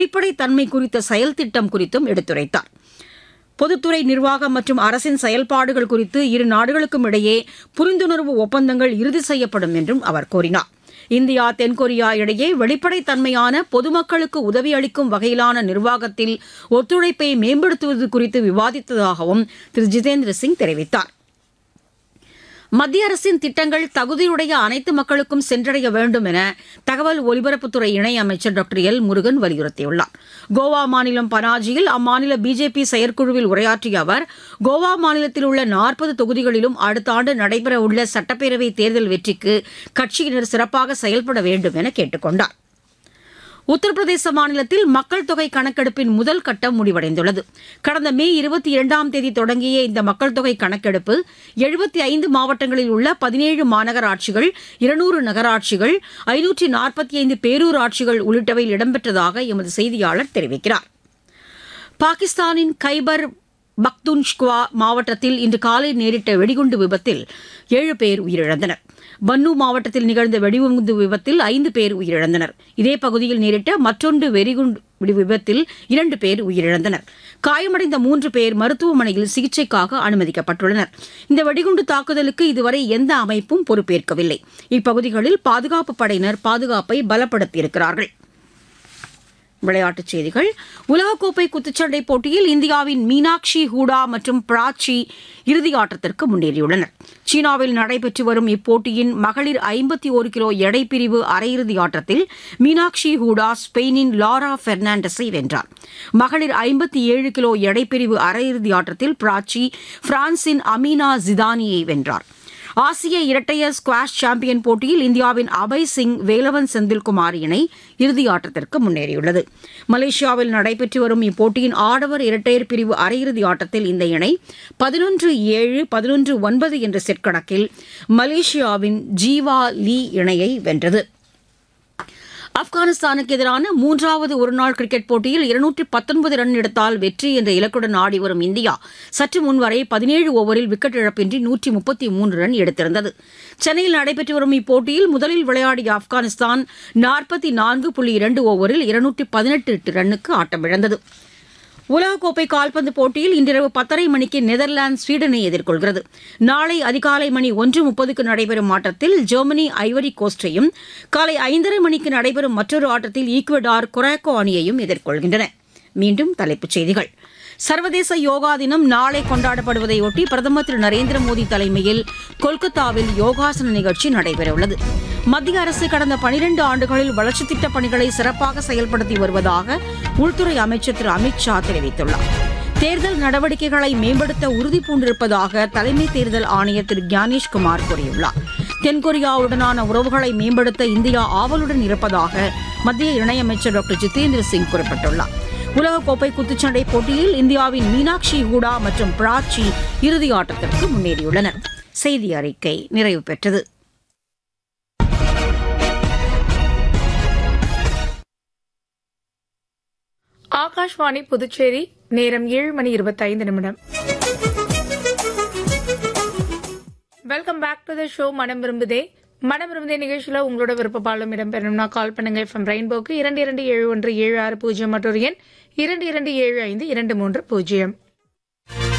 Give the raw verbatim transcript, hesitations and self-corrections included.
வெளிப்படைத்தன்மை குறித்த செயல் திட்டம் குறித்தும் எடுத்துரைத்தார். பொதுத்துறை நிர்வாகம் மற்றும் அரசின் செயல்பாடுகள் குறித்து இரு நாடுகளுக்கும் இடையே புரிந்துணர்வு ஒப்பந்தங்கள் இறுதி செய்யப்படும் என்றும் அவர் கூறினார். இந்தியா தென்கொரியா இடையே வெளிப்படைத்தன்மையான பொதுமக்களுக்கு உதவி அளிக்கும் வகையிலான நிர்வாகத்தில் ஒத்துழைப்பை மேம்படுத்துவது குறித்து விவாதித்ததாகவும் திரு ஜிதேந்திர சிங் தெரிவித்தார். மத்திய அரசின் திட்டங்கள் தகுதியுடைய அனைத்து மக்களுக்கும் சென்றடைய வேண்டும் என தகவல் ஒலிபரப்புத்துறை இணையமைச்சர் டாக்டர் எல் முருகன் வலியுறுத்தியுள்ளார். கோவா மாநிலம் பனாஜியில் அம்மாநில பிஜேபி செயற்குழுவில் உரையாற்றிய அவர், கோவா மாநிலத்தில் உள்ள நாற்பது தொகுதிகளிலும் அடுத்த ஆண்டு நடைபெறவுள்ள சட்டப்பேரவை தேர்தல் வெற்றிக்கு கட்சியினர் சிறப்பாக செயல்பட வேண்டும் என கேட்டுக் கொண்டார். உத்தரப்பிரதேச மாநிலத்தில் மக்கள் தொகை கணக்கெடுப்பின் முதல் கட்டம் முடிவடைந்துள்ளது. கடந்த மே இருபத்தி இரண்டாம் தேதி தொடங்கிய இந்த மக்கள் தொகை கணக்கெடுப்பு எழுபத்தி ஐந்து மாவட்டங்களில் உள்ள பதினேழு மாநகராட்சிகள், இருநூறு நகராட்சிகள், ஐநூற்றி நாற்பத்தி ஐந்து பேரூராட்சிகள் உள்ளிட்டவையில் இடம்பெற்றதாக எமது செய்தியாளர் தெரிவிக்கிறார். பாகிஸ்தானின் கைபர் பக்துன்ஷ்குவா மாவட்டத்தில் இன்று காலை நேரிட்ட வெடிகுண்டு விபத்தில் ஏழு பேர் உயிரிழந்தனர். பன்னு மாவட்டத்தில் நிகழ்ந்த வெடிகுண்டு விபத்தில் ஐந்து பேர் உயிரிழந்தனர். இதே பகுதியில் நேரிட்ட மற்றொன்று வெடிகுண்டு விபத்தில் இரண்டு பேர் உயிரிழந்தனர். காயமடைந்த மூன்று பேர் மருத்துவமனையில் சிகிச்சைக்காக அனுமதிக்கப்பட்டுள்ளனர். இந்த வெடிகுண்டு தாக்குதலுக்கு இதுவரை எந்த அமைப்பும் பொறுப்பேற்கவில்லை. இப்பகுதிகளில் பாதுகாப்புப் படையினர் பாதுகாப்பை பலப்படுத்தியிருக்கிறார்கள். விளையாட்டுச் செய்திகள். உலகக்கோப்பை குத்துச்சண்டை போட்டியில் இந்தியாவின் மீனாட்சி ஹூடா மற்றும் பிராச்சி இறுதியாட்டத்திற்கு முன்னேறியுள்ளனர். சீனாவில் நடைபெற்று வரும் இப்போட்டியின் மகளிர் ஐம்பத்தி ஒரு கிலோ எடை பிரிவு அரையிறுதி ஆட்டத்தில் மீனாட்சி ஹூடா ஸ்பெயினின் லாரா பெர்னாண்டஸை வென்றார். மகளிர் ஐம்பத்தி ஏழு கிலோ எடை பிரிவு அரையிறுதி ஆட்டத்தில் பிராச்சி பிரான்சின் அமீனா ஜிதானியை வென்றார். ஆசிய இரட்டையர் ஸ்குவாஷ் சாம்பியன் போட்டியில் இந்தியாவின் அபய் சிங் வேலவன் செந்தில்குமார் இணை இறுதியாட்டத்திற்கு முன்னேறியுள்ளது. மலேசியாவில் நடைபெற்று வரும் இப்போட்டியின் ஆடவர் இரட்டையர் பிரிவு அரையிறுதி ஆட்டத்தில் இந்த இணை பதினொன்று ஏழு பதினொன்று ஒன்பது என்ற செட் கணக்கில் மலேசியாவின் ஜீவா லீ இணையை வென்றது. ஆப்கானிஸ்தானுக்கு எதிரான மூன்றாவது ஒருநாள் கிரிக்கெட் போட்டியில் இருநூற்றி பத்தொன்பது ரன் எடுத்தால் வெற்றி என்ற இலக்குடன் ஆடி வரும் இந்தியா சற்று முன்வரை பதினேழு ஓவரில் விக்கெட் இழப்பின்றி நூற்றி முப்பத்தி மூன்று ரன் எடுத்திருந்தது. சென்னையில் நடைபெற்று வரும் இப்போட்டியில் முதலில் விளையாடிய ஆப்கானிஸ்தான் நாற்பத்தி நான்கு புள்ளி இரண்டு ஓவரில் இருநூற்றி பதினெட்டு ரன்னுக்கு ஆட்டமிழந்தது. உலகக்கோப்பை கால்பந்து போட்டியில் இன்றிரவு பத்தரை மணிக்கு நெதர்லாந்து ஸ்வீடனை எதிர்கொள்கிறது. நாளை அதிகாலை மணி ஒன்று முப்பதுக்கு நடைபெறும் ஆட்டத்தில் ஜெர்மனி ஐவரி கோஸ்டையும், காலை ஐந்தரை மணிக்கு நடைபெறும் மற்றொரு ஆட்டத்தில் ஈக்குவடார் கொராக்கோ அணியையும் எதிர்கொள்கின்றன. மீண்டும் தலைப்புச் செய்திகள். சர்வதேச யோகா தினம் நாளை கொண்டாடப்படுவதையொட்டி பிரதமர் திரு நரேந்திர மோடி தலைமையில் கொல்கத்தாவில் யோகாசன நிகழ்ச்சி நடைபெறவுள்ளது. மத்திய அரசு கடந்த பனிரண்டு ஆண்டுகளில் வளர்ச்சித் திட்டப் பணிகளை சிறப்பாக செயல்படுத்தி வருவதாக உள்துறை அமைச்சர் திரு அமித் ஷா தெரிவித்துள்ளார். தேர்தல் நடவடிக்கைகளை மேம்படுத்த உறுதிபூண்டிருப்பதாக தலைமை தேர்தல் ஆணையர் திரு ஞானேஷ்குமார் கூறியுள்ளார். தென்கொரியாவுடனான உறவுகளை மேம்படுத்த இந்தியா ஆவலுடன் இருப்பதாக மத்திய இணையமைச்சர் டாக்டர் ஜிதேந்திர சிங் குறிப்பிட்டுள்ளார். உலகக்கோப்பை குத்துச்சண்டை போட்டியில் இந்தியாவின் மீனாட்சி ஹூடா மற்றும் பிராச்சி இறுதியாட்டத்திற்கு முன்னேறியுள்ளனர். செய்தி அறிக்கை நிறைவு பெற்றது. ஆகாஷ்வாணி புதுச்சேரி. நேரம் ஏழு மணி இருபத்தைந்து நிமிடம். Welcome back to the show மனம் விரும்புதே. மனம் விரும்புதே நிகழ்ச்சியில் உங்களோட விருப்பப்பாலும் இடம்பெறணும்னா கால் பண்ணுங்க. எஃப்எம் ரெயின்போக்கு இரண்டு இரண்டு ஏழு ஒன்று ஏழு ஆறு பூஜ்ஜியம் மற்றொரு எண் இரண்டு இரண்டு ஏழு ஐந்து இரண்டு மூன்று பூஜ்ஜியம்.